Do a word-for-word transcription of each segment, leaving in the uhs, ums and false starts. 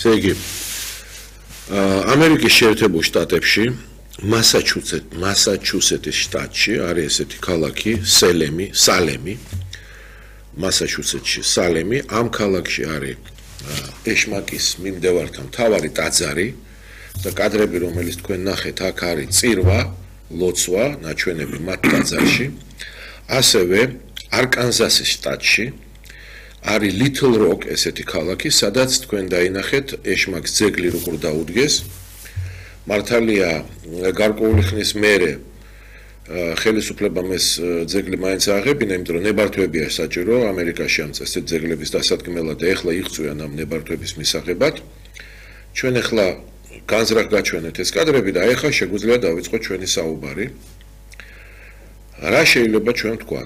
ესე იგი, ამერიკის შეერთებულ შტატებში, მასაჩუსეტის შტატში არის ესეთი ქალაქი, სელემი, სალემი, მასაჩუსეტში, სალემი, ამ ქალაქში არის ეშმაკის მიმდევართა მთავარი ტაძარი და კადრები, რომელიც თქვენ ნახეთ, აქ არის წირვა, ლოცვა, ნაჩვენები მათ ტაძარში. ასევე არკანზასის შტატში არის Little Rock ესეთი ქალაქი, სადაც თქვენ დაინახეთ ეშმაკს ძეგლი როგორ დაუდგეს. მართალია გარკვეული ხნის მერე ხელისუფლებამ ეს ძეგლი მაინც ააღებინა, იმიტომ რომ ნებართვებია საჭირო ამერიკაში ამ წესით ძეგლების დასადგმელად და ეხლა იღწვიან ამ ნებართვების მისაღებად. ჩვენ ეხლა განზრახ გაჩვენეთ ეს კადრები და ეხლა შეგვიძლია დავიწყოთ ჩვენი საუბარი. რა შეიძლება ჩვენ ვთქვათ?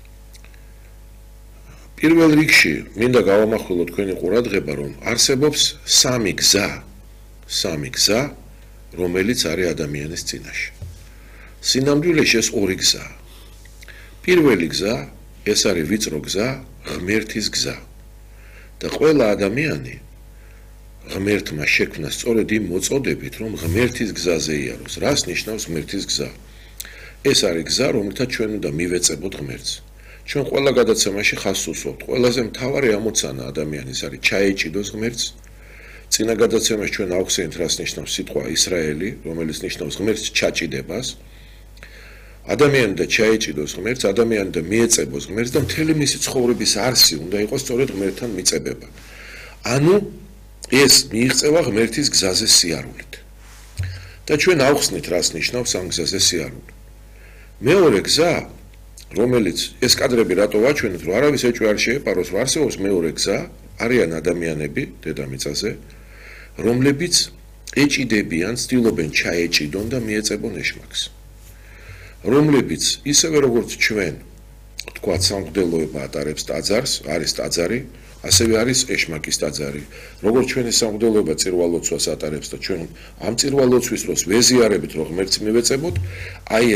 პირველ რიგში მინდა გავამახვილო თქვენი ყურადღება, რომ არსებობს სამი გზა, სამი გზა, რომელიც არის ადამიანის წინაშე. სინამდვილეში ეს ორი გზაა. პირველი გზა, ეს არის ვიწრო გზა, ღმერთის გზა. და ყველა ადამიანი ღმერთმა შექმნა სწორედ იმ მოწოდებით, რომ ღმერთის გზაზე იაროს. რას ნიშნავს ღმერთის გზა? ეს არის გზა, რომელთაც ჩვენ უნდა მივეწებოთ ღმერთს. ჩვენ ყველა გადაცემაში ხაზს უსვამთ. ყველაზე მთავარი ამოცანა ადამიანის არის ჩაეჭიდოს ღმერთს. წინა გადაცემაში ჩვენ ავხსენეთ, რას ნიშნავს სიტყვა ისრაელი, რომელიც ნიშნავს ღმერთს ჩაჭიდებას. ადამიანი და ჩაეჭიდოს ღმერთს, ადამიანი და მიეწებოს ღმერთს და მთელი მისი ცხოვრების არსი უნდა იყოს სწორედ ღმერთთან მიწებება. ანუ ეს მიიღწევა ღმერთის გზაზე სიარულით. და ჩვენ ავხსნით, რას ნიშნავს ამ გზაზე სიარული. მეორე გზა, რომელიც ეს კადრები რატო ვაჩვენეთ, რომ არავის ეჭვი არ შეეპაროს, არსებობს მეორე გზა, არიან ადამიანები დედამიწაზე, რომლებიც ეჭიდებიან, ცდილობენ ჩაეჭიდონ და მიეწებონ ეშმაკს. რომლებიც ისევე როგორც ჩვენ, თქვათ, სამღვდელოება ატარებს ტაძარს, არის ტაძარი, ასევე არის ეშმაკის ტაძარი. როგორც ჩვენი სამღვდელოება წირვალოცვას ატარებს და ჩვენ ამ წირვალოცვის დროს ვეზიარებით, რომ ღმერთს მივეწებოთ, აი